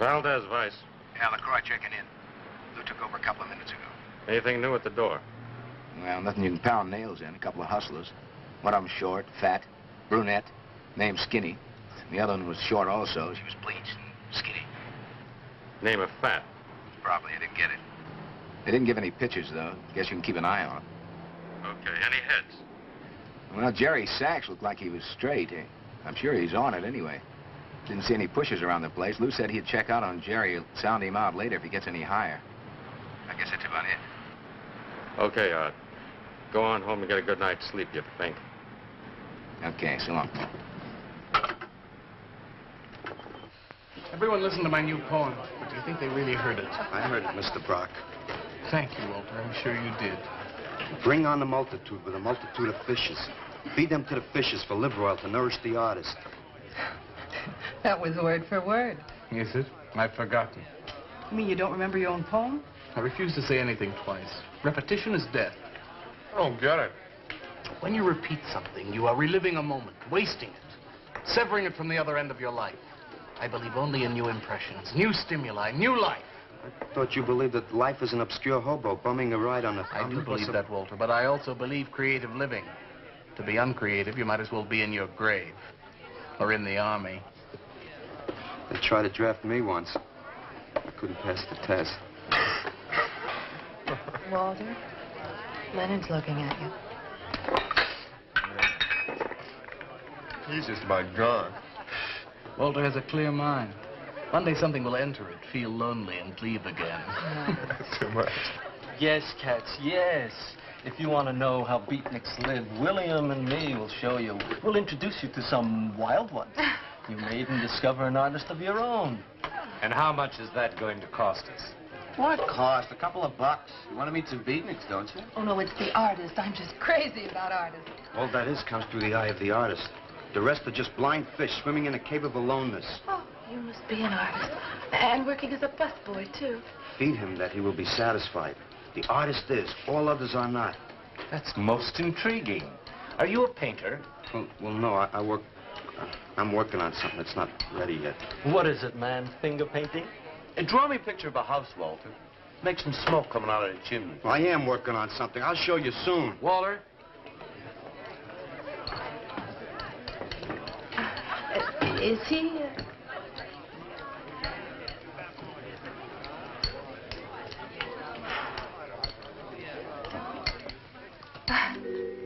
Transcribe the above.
Valdez, Vice. Yeah, LaCroix checking in. Lou took over a couple of minutes ago. Anything new at the door? Well, nothing you can pound nails in. A couple of hustlers. One of them short, fat, brunette, named Skinny. The other one was short also. She was bleached and skinny. Name of Fat. Probably. I didn't get it. They didn't give any pictures, though. Guess you can keep an eye on them. Okay, any heads? Well, Jerry Sachs looked like he was straight. I'm sure he's on it anyway. Didn't see any pushers around the place. Lou said he'd check out on Jerry. He'll sound him out later if he gets any higher. I guess that's about it. Okay, Art. Go on home and get a good night's sleep, you think. Okay, so long. Everyone listen to my new poem. But do you think they really heard it? I heard it, Mr. Brock. Thank you, Walter. I'm sure you did. Bring on the multitude with a multitude of fishes. Feed them to the fishes for liver oil to nourish the artist. That was word for word. Is it? I've forgotten. You mean you don't remember your own poem? I refuse to say anything twice. Repetition is death. I don't get it. When you repeat something, you are reliving a moment, wasting it, severing it from the other end of your life. I believe only in new impressions, new stimuli, new life. I thought you believed that life is an obscure hobo bumming a ride on a... I do believe that, Walter, but I also believe creative living. To be uncreative, you might as well be in your grave or in the army. They tried to draft me once. I couldn't pass the test. Walter, Leonard's looking at you. He's just about gone. Walter has a clear mind. One day something will enter it, feel lonely, and leave again. Too much. Yes, Cats, yes. If you want to know how beatniks live, William and me will show you. We'll introduce you to some wild ones. You may even discover an artist of your own. And how much is that going to cost us? What cost? A couple of bucks. You want to meet some beatniks, don't you? Oh, no, it's the artist. I'm just crazy about artists. All that is comes through the eye of the artist. The rest are just blind fish swimming in a cave of aloneness. Oh, you must be an artist. And working as a busboy, too. Feed him that he will be satisfied. The artist is. All others are not. That's most intriguing. Are you a painter? Well, no, I work... I'm working on something that's not ready yet. What is it, man? Finger painting? Draw me a picture of a house, Walter. Make some smoke coming out of the chimney. Well, I am working on something. I'll show you soon. Walter? Is he